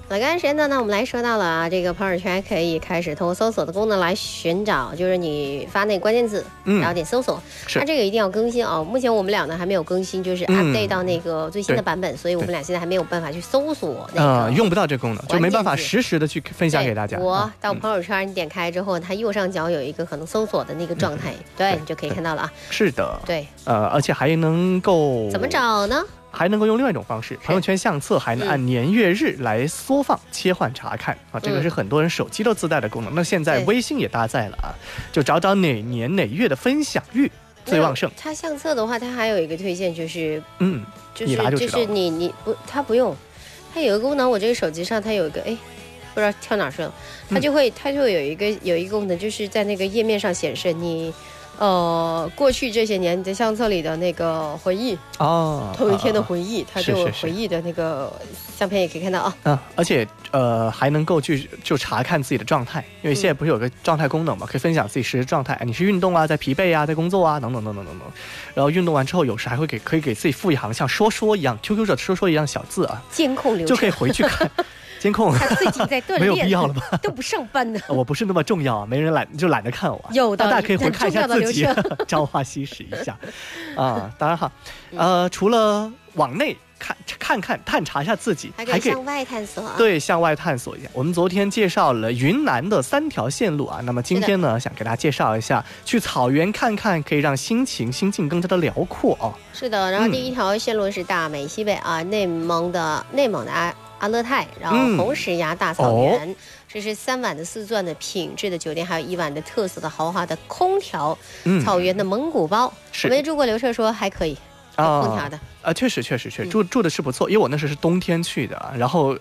刚才时间呢，我们来说到了啊，这个朋友圈可以开始通过搜索的功能来寻找，就是你发那个关键字，然后点搜索。它这个一定要更新啊！目前我们俩呢还没有更新，就是 update 到那个最新的版本，所以我们俩现在还没有办法去搜索那个。 用不到这个功能，就没办法实时的去分享给大家。 我到朋友圈，你点开之后，它右上角有一个可能搜索的那个状态，对你就可以看到了啊。 是的， 对， 而且还能够怎么找呢？ 还能够用另外一种方式，朋友圈相册还能按年月日来缩放、切换查看啊，这个是很多人手机都自带的功能。那现在微信也搭载了啊，就找哪年哪月的分享欲最旺盛。 它相册的话，它还有一个推荐就是， 就是你不，它不用，它有一个功能，我这个手机上它有一个不知道跳哪去了，它就会有一个功能，就是在那个页面上显示你。过去这些年你在相册里的那个回忆头一天的回忆，它就回忆的那个相片也可以看到啊。 而且还能够就查看自己的状态，因为现在不是有个状态功能嘛，可以分享自己实时状态，你是运动啊，在疲惫啊，在工作啊，等等等等等等。然后运动完之后，有时还会可以给自己附一行像说一样 QQ 上说一样小字啊， 监控流程就可以回去看。监控他最近在锻炼， 没有必要了吧？ 都不上班呢。 我不是那么重要啊，没人懒得看我。 有的， 大家可以回看一下自己，朝花夕拾一下啊。当然哈，除了往内看探查一下自己， 还可以向外探索啊。 对，向外探索一下。我们昨天介绍了云南的3条线路啊，那么今天呢，想给大家介绍一下去草原看看，可以让心境更加的辽阔哦。 是的，然后第一条线路是大美西北啊，内蒙的阿勒泰，然后红石崖大草原，这是3晚的4钻的品质的酒店，还有1晚的特色的豪华的空调，草原的蒙古包。我没住过，刘彻说还可以，空调的。 确实住的是不错，因为我那时是冬天去的，然后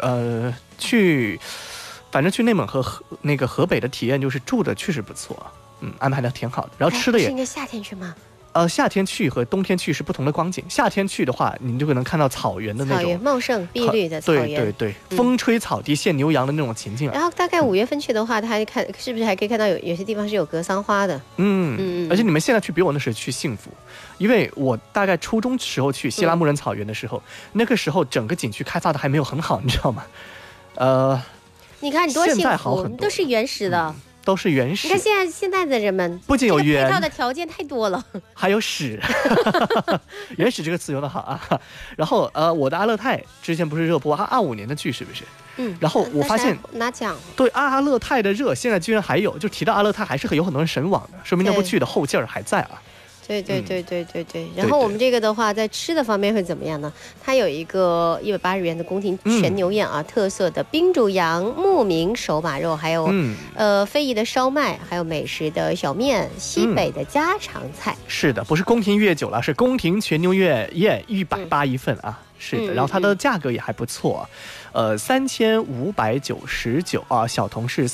反正去内蒙和那个河北的体验就是住的确实不错，安排的挺好的，然后吃的也。 是应该夏天去吗？ 夏天去和冬天去是不同的光景。夏天去的话，你就可能看到草原的那种草原茂盛碧绿的草原， 对，风吹草低见牛羊的那种情境。 然后大概5月份去的话，它是不是还可以看到有些地方是有格桑花的？ 而且你们现在去比我那时去幸福，因为我大概初中时候去西拉木仁草原的时候，那个时候整个景区开发的还没有很好，你知道吗？ 你看你多幸福，都是原始的。 都是原始。 你看现在的人们不仅有配套的条件太多了， 还有屎。原始这个词用的好啊。然后我的阿勒泰之前不是热播25年的剧是不是？然后我发现拿奖。 对阿勒泰的热现在居然还有，就提到阿勒泰还是有很多人神往的，说明那部剧的后劲儿还在啊。 对。然后我们这个的话，在吃的方面会怎么样呢？它有一个180元的宫廷全牛宴啊，特色的冰煮羊、牧民手把肉，还有非遗的烧麦，还有美食的小面，西北的家常菜。是的，不是宫廷粤酒了，是宫廷全牛宴180一份啊。是的，然后它的价格也还不错，3599啊，小童是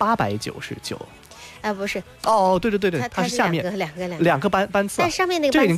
3899。 不是对，它是下面两个班次， 但上面那个班